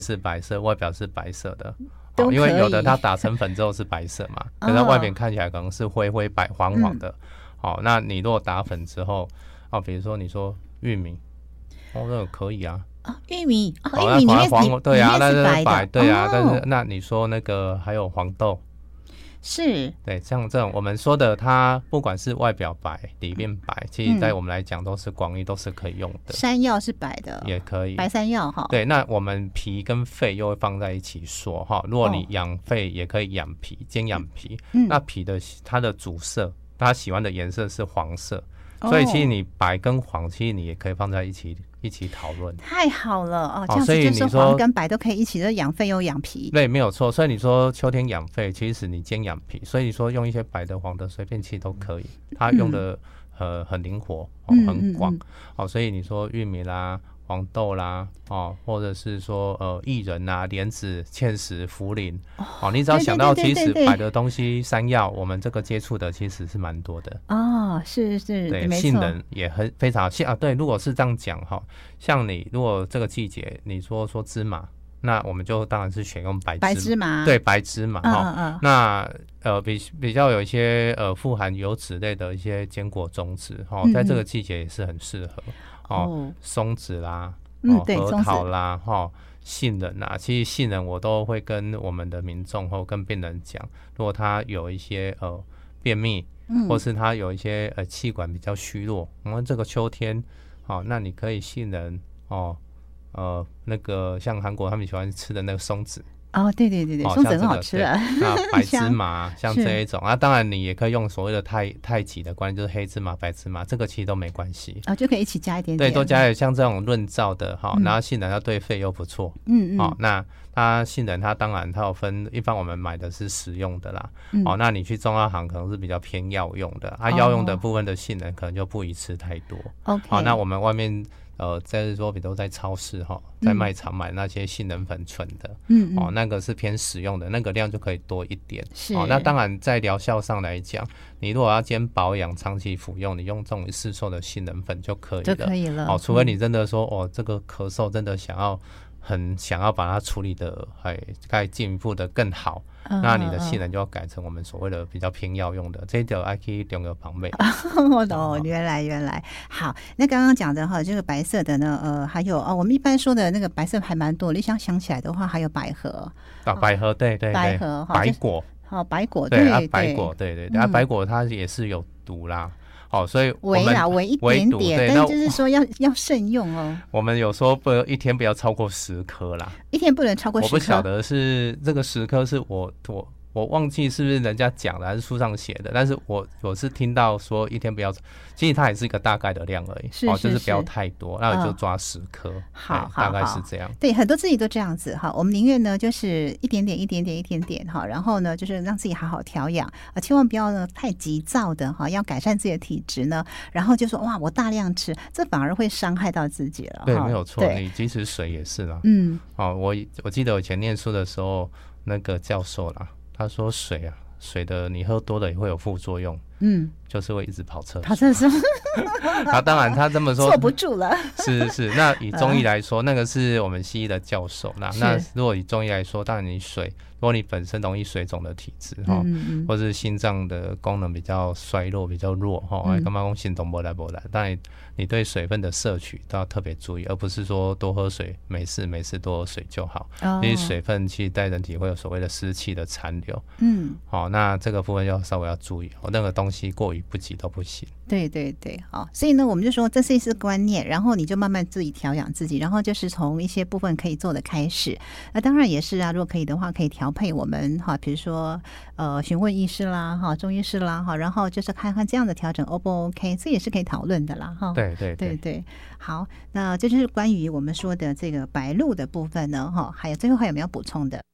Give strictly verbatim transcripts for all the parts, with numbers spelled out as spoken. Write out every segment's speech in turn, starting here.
是白色，外表是白色的，哦、因为有的它打成粉之后是白色嘛，可是外面看起来可能是灰灰白黄黄的。好、嗯哦，那你如果打粉之后，哦，比如说你说玉米，哦，那个可以啊。 哦，玉米，哦，玉米里面黄对啊，那是白，对啊， 哦、 但是那你说那个还有黄豆。 是， 对，像这种我们说的，它不管是外表白、里面白，其实在我们来讲都是广义，都是可以用的。 山药是白的， 也可以， 白山药哈。 对，那我们皮跟肺又会放在一起说哈。如果你养肺，也可以养皮，兼养皮。嗯、那皮的它的主色，它喜欢的颜色是黄色，哦、所以其实你白跟黄，其实你也可以放在一起。一起讨论， 太好了哦！这样子就是黄跟白都可以一起，就养肺又养皮。 对，没有错。所以你说秋天养肺，其实你兼养皮，所以你说用一些白的、黄的，随便其实都可以。它用的、嗯、呃很灵活，哦、很广、嗯嗯嗯。哦，所以你说玉米啦、黄豆啦，哦，或者是说呃薏仁啊、莲子、芡实、茯苓，哦，你只要想到其实白的东西，山药，我们这个接触的其实是蛮多的。 哦，是是， 对，杏仁也很非常啊。对，如果是这样讲哈，像你如果这个季节你说说芝麻，那我们就当然是选用白芝麻， 白芝麻， 对，白芝麻哈、 嗯嗯。 那呃比比较有一些呃富含油脂类的一些坚果种子哈、嗯，在这个季节也是很适合哦，松子啦，哦， 嗯、 核桃啦，哈。杏仁啊，其实杏仁我都会跟我们的民众或跟病人讲，如果他有一些呃便秘，嗯、或是他有一些呃气管比较虚弱，我们这个秋天，哦，那你可以杏仁哦，呃那个像韩国他们喜欢吃的那个松子。 哦，对对对对，松、哦、子很好吃啊。 那白芝麻像这一种啊，当然你也可以用所谓的太太极的关系，就是黑芝麻、白芝麻，这个其实都没关系啊、哦，就可以一起加一点点。 对，多加一点像这种润燥的哈、嗯，然后杏仁它对肺又不错。嗯嗯。好、哦，那它杏仁它当然它有分，一般我们买的是食用的啦。嗯。哦，那你去中药行可能是比较偏药用的，啊，药用的部分的杏仁可能就不宜吃太多。 OK、哦。 好，那我们外面。呃，再说，比如在超市哈，在卖场买那些杏仁粉纯的，嗯，哦，那个是偏食用的，那个量就可以多一点。是，哦，那当然在疗效上来讲，你如果要兼保养、长期服用，你用这种市售的杏仁粉就可以了， 就可以了。 哦，除非你真的说，哦，这个咳嗽真的想要很想要把它处理的，哎，再进一步的更好。嗯、那你的杏仁就要改成我们所谓的比较偏药用的，这一条还可以用个旁边。 我懂、哦，原来原来好。那刚刚讲的哈，这个白色的呢，呃，还有哦，我们一般说的那个白色还蛮多。你想想起来的话，还有百合啊，百合对对对， 百合白果， 好、哦、白果对对啊，白果对对对，啊，白果它也是有毒啦。哦，所以微啦，微一点点，但就是说要要慎用哦。 我们有说不一天不要超过十颗啦， 一天不能超过十颗。 我不晓得是这个十颗是我我我忘记是不是人家讲的还是书上写的，但是我我是听到说一天不要，其实它也是一个大概的量而已， 是是是， 哦，就是不要太多，那我就抓十颗，嗯， 好， 大概是这样。 对，很多自己都这样子哈，我们宁愿呢就是一点点、一点点、一点点哈，然后呢就是让自己好好调养啊，千万不要呢太急躁的哈，要改善自己的体质呢，然后就说哇我大量吃，这反而会伤害到自己了。 对，没有错，你即使水也是啦，嗯，哦，我我记得我以前念书的时候，那个教授啦。他说水啊，水的你喝多了也会有副作用，嗯，就是会一直跑厕所。 跑厕所， 他当然他这么说坐不住了。 是是是，那以中医来说，那个是我们西医的教授。那那如果以中医来说，当然你水，如果你本身容易水肿的体质哈，嗯嗯，或是心脏的功能比较衰弱、比较弱哈，干嘛讲心动不来不来？当然你对水分的摄取都要特别注意，而不是说多喝水，没事没事多喝水就好。因为水分其实在人体会有所谓的湿气的残留，嗯，好，那这个部分要稍微要注意，那个东西过于不及都不行。 对对对，好，所以呢，我们就说这是一次观念，然后你就慢慢自己调养自己，然后就是从一些部分可以做的开始。那当然也是啊，如果可以的话，可以调配我们哈，比如说呃询问医师啦，哈，中医师啦，哈，然后就是看看这样的调整 O 不 OK， 这也是可以讨论的啦，哈。 对对对 对, 对，好，那这就是关于我们说的这个白露的部分呢，哈，还有最后还有没有补充的？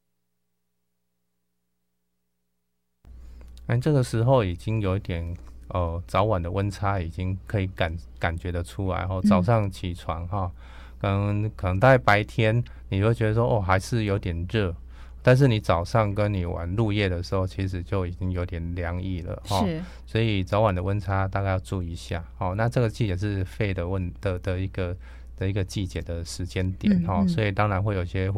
嗯，这个时候已经有一点呃早晚的温差已经可以感感觉得出来，哦，早上起床哈，跟可能大概白天你会觉得说哦还是有点热，但是你早上跟你玩入夜的时候，其实就已经有点凉意了，哦，是，所以早晚的温差大概要注意一下，哦，那这个季节是肺的问的的一个的一个季节的时间点，嗯嗯，哦，所以当然会有些